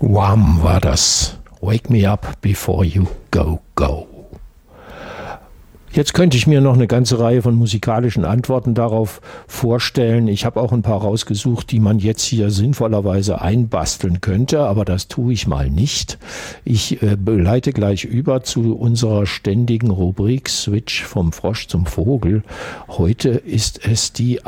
Wham war das. Wake me up before you go, go. Jetzt könnte ich mir noch eine ganze Reihe von musikalischen Antworten darauf vorstellen. Ich habe auch ein paar rausgesucht, die man jetzt hier sinnvollerweise einbasteln könnte, aber das tue ich mal nicht. Ich leite gleich über zu unserer ständigen Rubrik Switch vom Frosch zum Vogel. Heute ist es die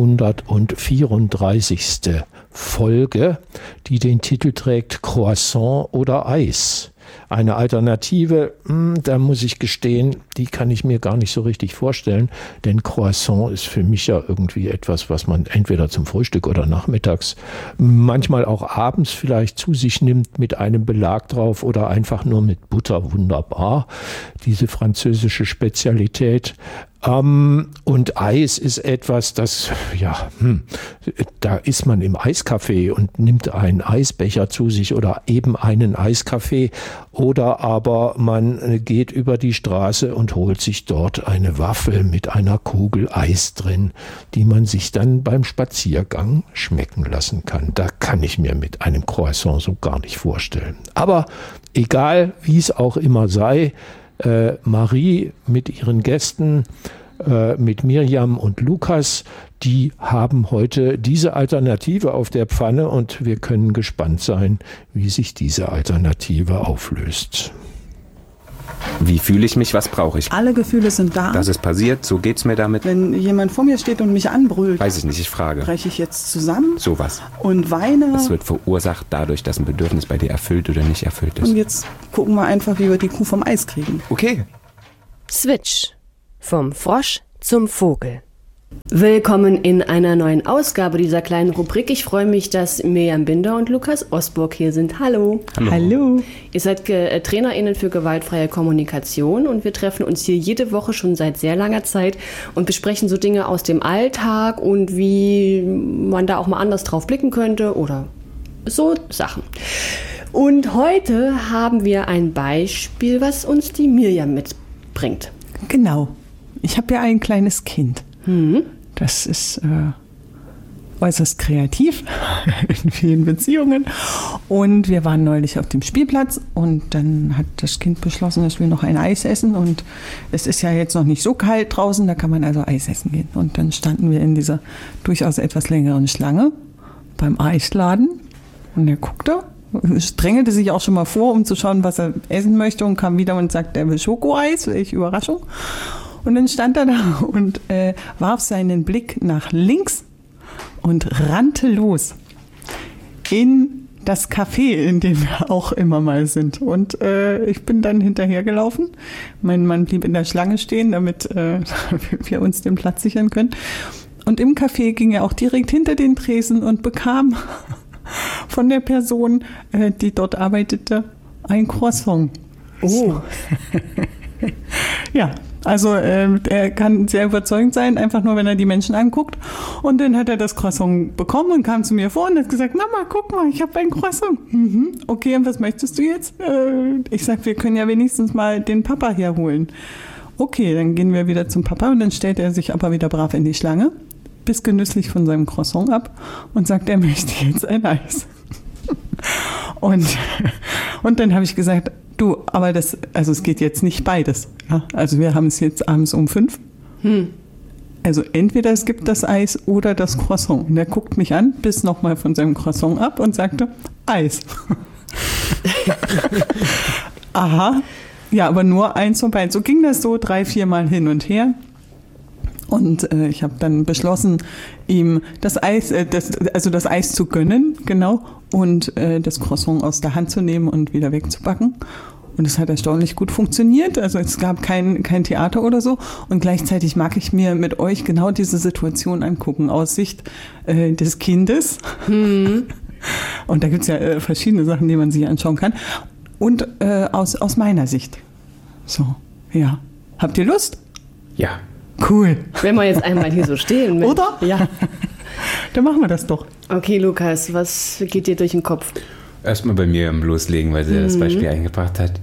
134. Folge, die den Titel trägt Croissant oder Eis. Eine Alternative, da muss ich gestehen, die kann ich mir gar nicht so richtig vorstellen, denn Croissant ist für mich ja irgendwie etwas, was man entweder zum Frühstück oder nachmittags, manchmal auch abends vielleicht zu sich nimmt mit einem Belag drauf oder einfach nur mit Butter, wunderbar, diese französische Spezialität. Und Eis ist etwas, das, da ist man im Eiskaffee und nimmt einen Eisbecher zu sich oder eben einen Eiskaffee oder aber man geht über die Straße und holt sich dort eine Waffel mit einer Kugel Eis drin, die man sich dann beim Spaziergang schmecken lassen kann. Da kann ich mir mit einem Croissant so gar nicht vorstellen. Aber egal, wie es auch immer sei, Marie mit ihren Gästen, mit Mirjam und Lukas, die haben heute diese Alternative auf der Pfanne und wir können gespannt sein, wie sich diese Alternative auflöst. Wie fühle ich mich? Was brauche ich? Alle Gefühle sind da. Das ist passiert, so geht's mir damit. Wenn jemand vor mir steht und mich anbrüllt, weiß ich nicht, ich frage. breche ich jetzt zusammen Sowas. und weine. Das wird verursacht dadurch, dass ein Bedürfnis bei dir erfüllt oder nicht erfüllt ist. Und jetzt gucken wir einfach, wie wir die Kuh vom Eis kriegen. Okay. Switch. Vom Frosch zum Vogel. Willkommen in einer neuen Ausgabe dieser kleinen Rubrik. Ich freue mich, dass Mirjam Binder und Lukas Osburg hier sind. Hallo. Hallo. Ihr seid TrainerInnen für gewaltfreie Kommunikation und wir treffen uns hier jede Woche schon seit sehr langer Zeit und besprechen so Dinge aus dem Alltag und wie man da auch mal anders drauf blicken könnte oder so Sachen. Und heute haben wir ein Beispiel, was uns die Mirjam mitbringt. Genau. Ich habe ja ein kleines Kind. Das ist äußerst kreativ in vielen Beziehungen. Und wir waren neulich auf dem Spielplatz und dann hat das Kind beschlossen, es will noch ein Eis essen. Und es ist ja jetzt noch nicht so kalt draußen, da kann man also Eis essen gehen. Und dann standen wir in dieser durchaus etwas längeren Schlange beim Eisladen. Und er guckte, drängelte sich auch schon mal vor, um zu schauen, was er essen möchte und kam wieder und sagte, er will Schokoeis, welche Überraschung. Und dann stand er da und warf seinen Blick nach links und rannte los in das Café, in dem wir auch immer mal sind. Und ich bin dann hinterhergelaufen. Mein Mann blieb in der Schlange stehen, damit wir uns den Platz sichern können. Und im Café ging er auch direkt hinter den Tresen und bekam von der Person, die dort arbeitete, ein Croissant. Oh. Ja, also er kann sehr überzeugend sein, einfach nur, wenn er die Menschen anguckt. Und dann hat er das Croissant bekommen und kam zu mir vor und hat gesagt, Mama, guck mal, ich habe ein Croissant. Okay, und was möchtest du jetzt? Ich sag, wir können ja wenigstens mal den Papa herholen. Okay, dann gehen wir wieder zum Papa und dann stellt er sich aber wieder brav in die Schlange, biss genüsslich von seinem Croissant ab und sagt, er möchte jetzt ein Eis. Und dann habe ich gesagt, du, aber es geht jetzt nicht beides. Ja? Also wir haben es jetzt abends um 5. Also entweder es gibt das Eis oder das Croissant. Und er guckt mich an, biss nochmal von seinem Croissant ab und sagte, Eis. Aha, ja, aber nur eins von beiden. So ging das so 3-4 Mal hin und her. Und ich habe dann beschlossen, ihm das Eis zu gönnen, genau, und das Croissant aus der Hand zu nehmen und wieder wegzubacken. Und es hat erstaunlich gut funktioniert. Also es gab kein Theater oder so. Und gleichzeitig mag ich mir mit euch genau diese Situation angucken, aus Sicht des Kindes. Und da gibt es ja verschiedene Sachen, die man sich anschauen kann. Und aus meiner Sicht. So, ja. Habt ihr Lust? Ja. Cool. Wenn wir jetzt einmal hier so stehen. Oder? Ja. Dann machen wir das doch. Okay, Lukas, was geht dir durch den Kopf? Erstmal bei mir loslegen, weil sie das Beispiel eingebracht hat.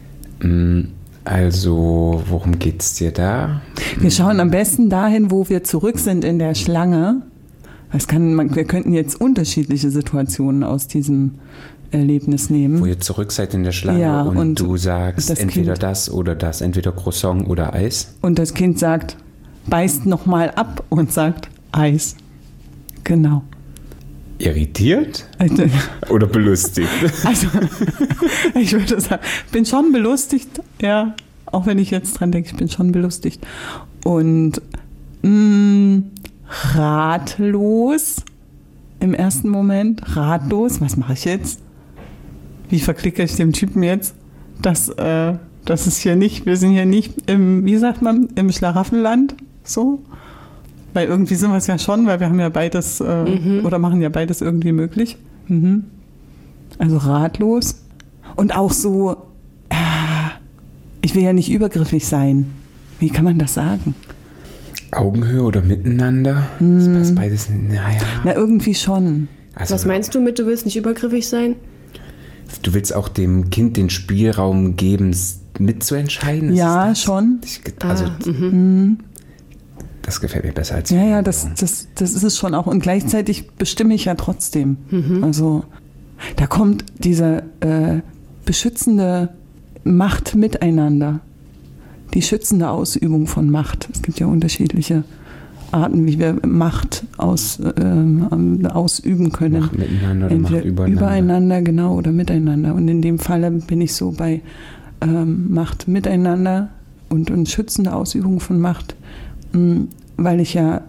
Also, worum geht's dir da? Wir schauen am besten dahin, wo wir zurück sind in der Schlange. Wir könnten jetzt unterschiedliche Situationen aus diesem Erlebnis nehmen. Wo ihr zurück seid in der Schlange Ja, und du sagst entweder Kind, das oder das, entweder Croissant oder Eis. Und das Kind sagt, beißt nochmal ab und sagt Eis. Genau. Irritiert Also, oder belustigt? ich würde sagen, bin schon belustigt, ja, auch wenn ich jetzt dran denke, ich bin schon belustigt. Und ratlos im ersten Moment, ratlos, was mache ich jetzt? Wie verklicke ich dem Typen jetzt, dass ist hier nicht, wir sind hier nicht im, wie sagt man, im Schlaraffenland, so? Weil irgendwie sind wir es ja schon, weil wir haben ja beides oder machen ja beides irgendwie möglich. Mhm. Also ratlos. Und auch so, ich will ja nicht übergriffig sein. Wie kann man das sagen? Augenhöhe oder miteinander? Das passt beides. Naja. Na, irgendwie schon. Also, Was meinst du mit, du willst nicht übergriffig sein? du willst auch dem Kind den Spielraum geben, mitzuentscheiden? Ja, schon. Also, das gefällt mir besser als Ja, das ist es schon auch. Und gleichzeitig bestimme ich ja trotzdem. Also da kommt diese beschützende Macht miteinander. Die schützende Ausübung von Macht. Es gibt ja unterschiedliche Arten, wie wir Macht ausüben können. Macht miteinander oder Entweder Macht übereinander. Übereinander, genau, oder miteinander. Und in dem Falle bin ich so bei Macht miteinander und schützende Ausübung von Macht, weil ich ja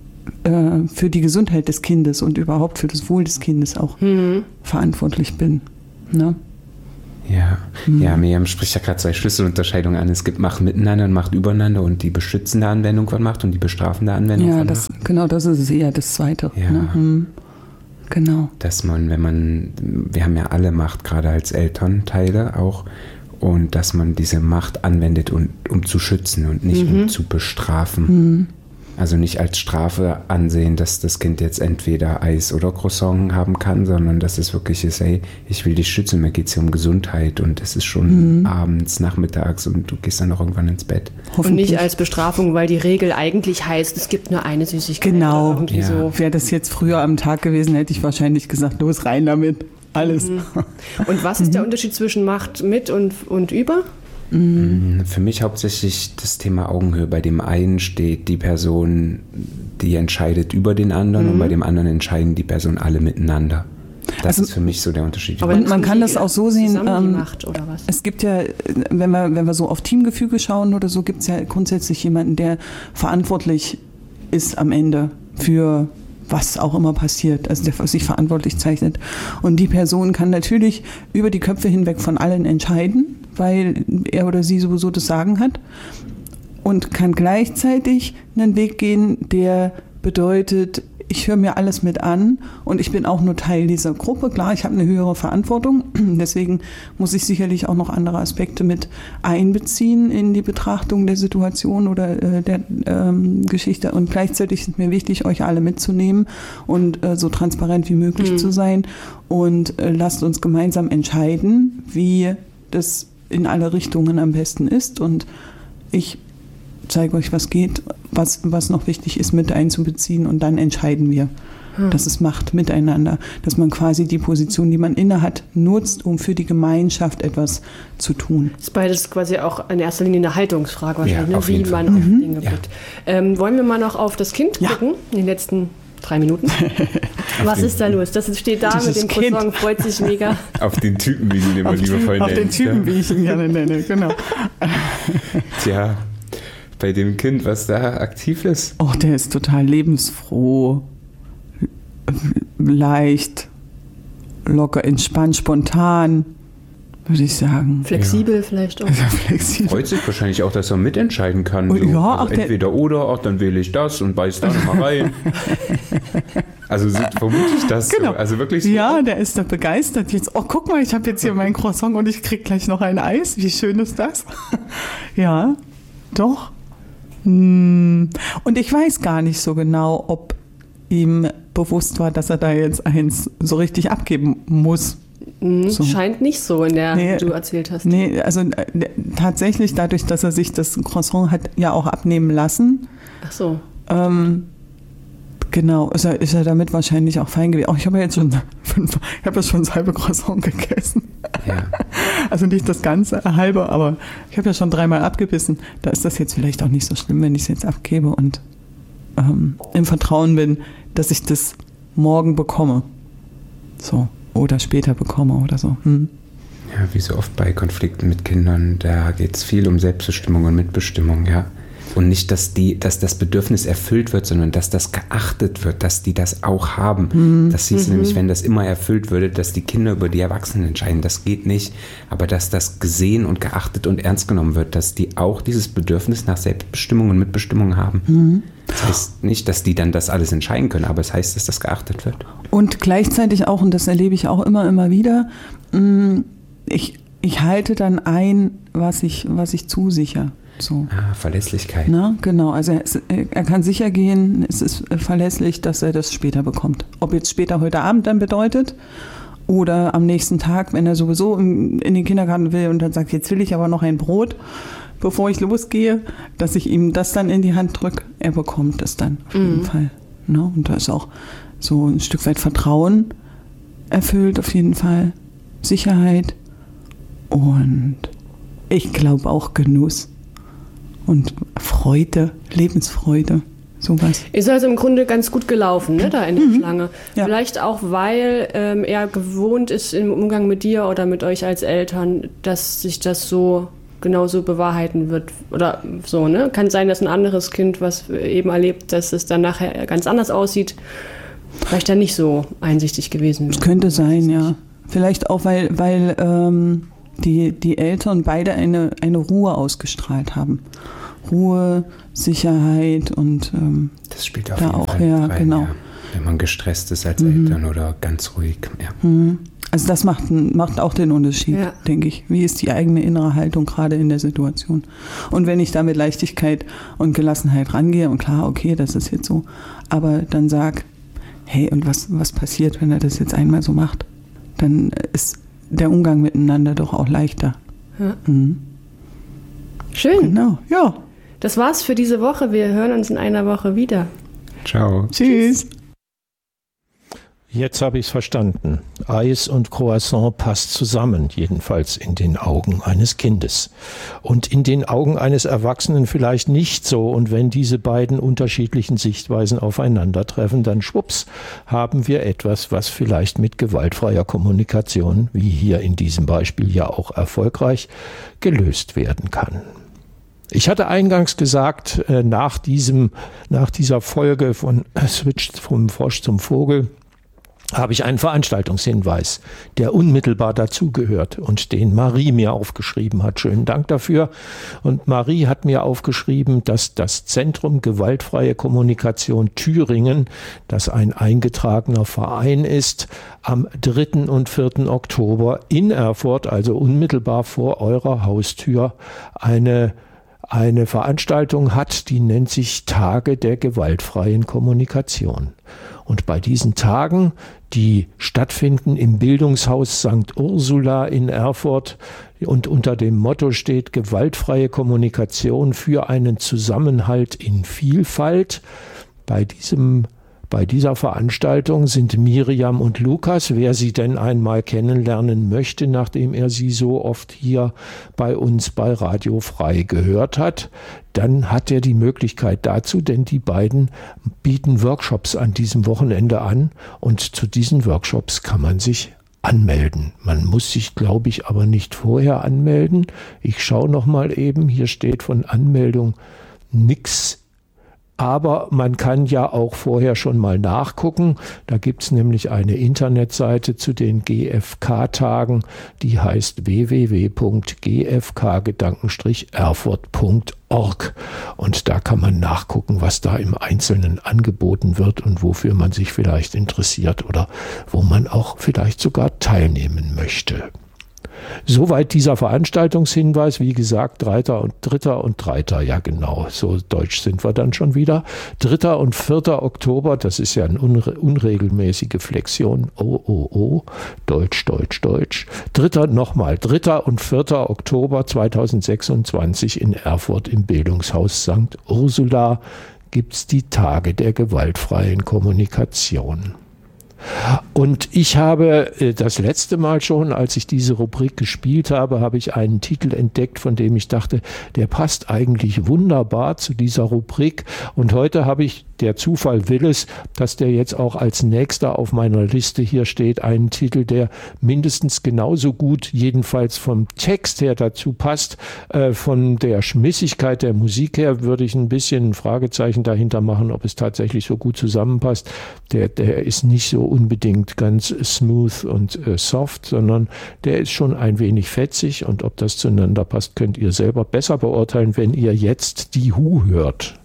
für die Gesundheit des Kindes und überhaupt für das Wohl des Kindes auch verantwortlich bin. Ne? Ja. Ja, Miriam spricht ja gerade 2 Schlüsselunterscheidungen an. Es gibt Macht miteinander und Macht übereinander und die beschützende Anwendung von Macht und die bestrafende Anwendung Ja, von Macht. genau, das ist eher das Zweite. Ja. Ne? Genau. Dass man, wir haben ja alle Macht, gerade als Elternteile auch, und dass man diese Macht anwendet, um zu schützen und nicht um zu bestrafen. Also nicht als Strafe ansehen, dass das Kind jetzt entweder Eis oder Croissant haben kann, sondern dass es wirklich ist, ey, ich will dich schützen, mir geht es hier um Gesundheit und es ist schon abends, nachmittags und du gehst dann noch irgendwann ins Bett. Und nicht als Bestrafung, weil die Regel eigentlich heißt, es gibt nur eine Süßigkeit. Genau. Oder irgendwie so. Wäre das jetzt früher am Tag gewesen, hätte ich wahrscheinlich gesagt, los, rein damit. Alles. Und was ist der Unterschied zwischen Macht mit und über? Für mich hauptsächlich das Thema Augenhöhe. Bei dem einen steht die Person, die entscheidet über den anderen und bei dem anderen entscheiden die Personen alle miteinander. Das ist für mich so der Unterschied. Und man kann das auch so sehen, zusammen die Macht oder was? Es gibt ja, wenn wir so auf Teamgefüge schauen oder so, gibt es ja grundsätzlich jemanden, der verantwortlich ist am Ende für was auch immer passiert, also der sich verantwortlich zeichnet. Und die Person kann natürlich über die Köpfe hinweg von allen entscheiden, weil er oder sie sowieso das Sagen hat und kann gleichzeitig einen Weg gehen, der bedeutet, ich höre mir alles mit an und ich bin auch nur Teil dieser Gruppe. Klar, ich habe eine höhere Verantwortung, deswegen muss ich sicherlich auch noch andere Aspekte mit einbeziehen in die Betrachtung der Situation oder der Geschichte. Und gleichzeitig ist mir wichtig, euch alle mitzunehmen und so transparent wie möglich zu sein. Und lasst uns gemeinsam entscheiden, wie das in alle Richtungen am besten ist. Und ich zeige euch, was geht, was noch wichtig ist, mit einzubeziehen und dann entscheiden wir. Das ist Macht miteinander, dass man quasi die Position, die man innehat, nutzt, um für die Gemeinschaft etwas zu tun. Das ist beides quasi auch in erster Linie eine Haltungsfrage wahrscheinlich, Ja, auf wie jeden man Fall. auf Dinge blickt. Wollen wir mal noch auf das Kind gucken, in den letzten 3 Minuten? Was ist da los? Das steht da Dieses mit dem Croissant, Kind. freut sich mega. Auf den Typen, wie du ihn immer liebevoll nennst. Auf den Typen, ja. wie ich ihn gerne nenne, genau. Tja, bei dem Kind, was da aktiv ist. Oh, der ist total lebensfroh, leicht, locker, entspannt, spontan, würde ich sagen. Flexibel vielleicht auch. Flexibel. Freut sich wahrscheinlich auch, dass er mitentscheiden kann. Oh, So. ja, Also ach, der- entweder oder, ach, dann wähle ich das und beiß da nochmal rein. Also vermute ich das Genau. so. Also wirklich so. Ja, der ist da begeistert jetzt. Oh, guck mal, ich habe jetzt hier mein Croissant und ich krieg gleich noch ein Eis. Wie schön ist das? Ja, doch. Und ich weiß gar nicht so genau, ob ihm bewusst war, dass er da jetzt eins so richtig abgeben muss. So. Scheint nicht so, in der Nee. du erzählt hast. Nee, also tatsächlich dadurch, dass er sich das Croissant hat ja auch abnehmen lassen, Ach so. Genau, ist er damit wahrscheinlich auch fein gewesen. Ich habe ja jetzt schon das halbe Croissant gegessen. Ja. Also nicht das ganze halbe, aber ich habe ja schon 3-mal abgebissen. Da ist das jetzt vielleicht auch nicht so schlimm, wenn ich es jetzt abgebe und im Vertrauen bin, dass ich das morgen bekomme. So, oder später bekomme oder so. Ja, wie so oft bei Konflikten mit Kindern, da geht es viel um Selbstbestimmung und Mitbestimmung, ja. Und nicht, dass das Bedürfnis erfüllt wird, sondern dass das geachtet wird, dass die das auch haben. Das hieß nämlich, wenn das immer erfüllt würde, dass die Kinder über die Erwachsenen entscheiden. Das geht nicht. Aber dass das gesehen und geachtet und ernst genommen wird, dass die auch dieses Bedürfnis nach Selbstbestimmung und Mitbestimmung haben. Das heißt nicht, dass die dann das alles entscheiden können, aber es heißt, dass das geachtet wird. Und gleichzeitig auch, und das erlebe ich auch immer wieder, ich halte dann ein, was ich zusichere. So. Verlässlichkeit. Na, genau, also er kann sicher gehen, es ist verlässlich, dass er das später bekommt. Ob jetzt später heute Abend dann bedeutet oder am nächsten Tag, wenn er sowieso in den Kindergarten will und dann sagt, jetzt will ich aber noch ein Brot, bevor ich losgehe, dass ich ihm das dann in die Hand drücke, er bekommt es dann auf jeden Fall. Na, und da ist auch so ein Stück weit Vertrauen erfüllt auf jeden Fall, Sicherheit und ich glaube auch Genuss. Und Freude, Lebensfreude, sowas. Ist also im Grunde ganz gut gelaufen, ne, da in der Schlange. Ja. Vielleicht auch, weil er gewohnt ist im Umgang mit dir oder mit euch als Eltern, dass sich das so genauso bewahrheiten wird. Oder so, ne? Kann sein, dass ein anderes Kind, was eben erlebt, dass es dann nachher ganz anders aussieht, vielleicht dann nicht so einsichtig gewesen wäre. Das könnte sein, ja. Vielleicht auch, weil die Eltern beide eine Ruhe ausgestrahlt haben. Ruhe, Sicherheit und das spielt auf jeden Fall rein, genau. Ja. Wenn man gestresst ist als Eltern oder ganz ruhig. Ja. Also das macht auch den Unterschied, denke ich. Wie ist die eigene innere Haltung gerade in der Situation? Und wenn ich da mit Leichtigkeit und Gelassenheit rangehe und klar, okay, das ist jetzt so, aber dann sag, hey, und was passiert, wenn er das jetzt einmal so macht? Dann ist der Umgang miteinander doch auch leichter. Ja. Schön. Genau, ja. Das war's für diese Woche. Wir hören uns in einer Woche wieder. Ciao. Tschüss. Jetzt habe ich es verstanden. Eis und Croissant passt zusammen, jedenfalls in den Augen eines Kindes. Und in den Augen eines Erwachsenen vielleicht nicht so. Und wenn diese beiden unterschiedlichen Sichtweisen aufeinandertreffen, dann schwupps, haben wir etwas, was vielleicht mit gewaltfreier Kommunikation, wie hier in diesem Beispiel ja auch erfolgreich, gelöst werden kann. Ich hatte eingangs gesagt, nach dieser Folge von Switch vom Frosch zum Vogel, habe ich einen Veranstaltungshinweis, der unmittelbar dazugehört und den Marie mir aufgeschrieben hat. Schönen Dank dafür. Und Marie hat mir aufgeschrieben, dass das Zentrum Gewaltfreie Kommunikation Thüringen, das ein eingetragener Verein ist, am 3. und 4. Oktober in Erfurt, also unmittelbar vor eurer Haustür, eine Veranstaltung hat, die nennt sich Tage der gewaltfreien Kommunikation. Und bei diesen Tagen, die stattfinden im Bildungshaus St. Ursula in Erfurt und unter dem Motto steht gewaltfreie Kommunikation für einen Zusammenhalt in Vielfalt, bei dieser Veranstaltung sind Miriam und Lukas. Wer sie denn einmal kennenlernen möchte, nachdem er sie so oft hier bei uns bei Radio Frei gehört hat, dann hat er die Möglichkeit dazu, denn die beiden bieten Workshops an diesem Wochenende an und zu diesen Workshops kann man sich anmelden. Man muss sich, glaube ich, aber nicht vorher anmelden. Ich schaue noch mal eben, hier steht von Anmeldung nichts. Aber man kann ja auch vorher schon mal nachgucken. Da gibt es nämlich eine Internetseite zu den GFK-Tagen, die heißt www.gfk-erfurt.org. Und da kann man nachgucken, was da im Einzelnen angeboten wird und wofür man sich vielleicht interessiert oder wo man auch vielleicht sogar teilnehmen möchte. Soweit dieser Veranstaltungshinweis, wie gesagt, 3. und 3. Ja genau, so deutsch sind wir dann schon wieder. 3. und 4. Oktober, das ist ja eine unregelmäßige Flexion. Deutsch. 3. und 4. Oktober 2026 in Erfurt im Bildungshaus St. Ursula. gibt es die Tage der gewaltfreien Kommunikation. Und ich habe das letzte Mal schon, als ich diese Rubrik gespielt habe, habe ich einen Titel entdeckt, von dem ich dachte, der passt eigentlich wunderbar zu dieser Rubrik. Und heute habe ich, der Zufall will es, dass der jetzt auch als nächster auf meiner Liste hier steht, einen Titel, der mindestens genauso gut, jedenfalls vom Text her dazu passt. Von der Schmissigkeit der Musik her würde ich ein bisschen ein Fragezeichen dahinter machen, ob es tatsächlich so gut zusammenpasst. Der ist nicht so unbedingt ganz smooth und soft, sondern der ist schon ein wenig fetzig, und ob das zueinander passt, könnt ihr selber besser beurteilen, wenn ihr jetzt die Who hört.